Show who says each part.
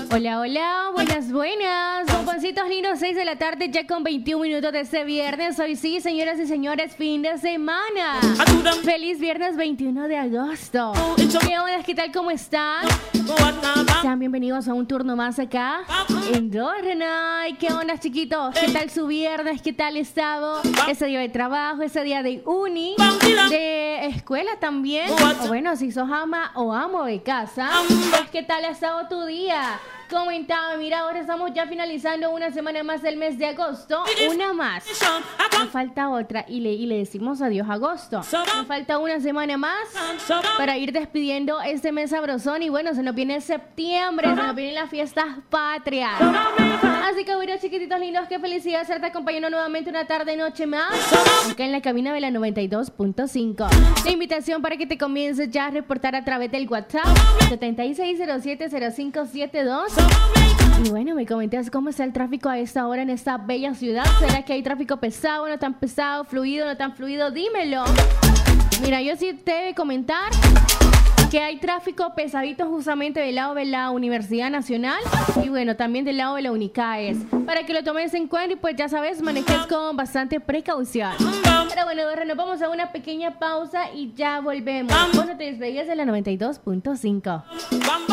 Speaker 1: Hola, hola, buenas. Bomboncitos lindos, 6 de la tarde, ya con 21 minutos de este viernes. Hoy sí, señoras y señores, fin de semana. Feliz viernes 21 de agosto. ¿Qué onda? ¿Qué tal? ¿Cómo están? Sean bienvenidos a un turno más acá en Dorrenay. ¿Qué onda, chiquitos? ¿Qué tal su viernes? ¿Qué tal estado? Ese día de trabajo, ese día de uni, de escuela también. O bueno, si sos ama o amo de casa, pues ¿qué tal ha estado tu día? Comentaba, mira, ahora estamos ya finalizando una semana más del mes de agosto. Una más. Me falta otra y le decimos adiós a agosto. Me falta una semana más para ir despidiendo este mes sabrosón. Y bueno, se nos viene septiembre, se nos vienen las fiestas patrias. Así que bueno, chiquititos lindos, qué felicidad estarte acompañando nuevamente una tarde, noche más, acá en la cabina de la 92.5. La invitación para que te comiences ya a reportar a través del WhatsApp 76070572. Y bueno, me comentas cómo está el tráfico a esta hora en esta bella ciudad. ¿Será que hay tráfico pesado, no tan pesado, fluido, no tan fluido? Dímelo. Mira, yo sí te debo comentar que hay tráfico pesadito justamente del lado de la Universidad Nacional y bueno, también del lado de la Unicaes. Para que lo tomes en cuenta y pues ya sabes, manejes con bastante precaución. Pero bueno, nos vamos a una pequeña pausa y ya volvemos. Bueno, te despedías de la 92.5.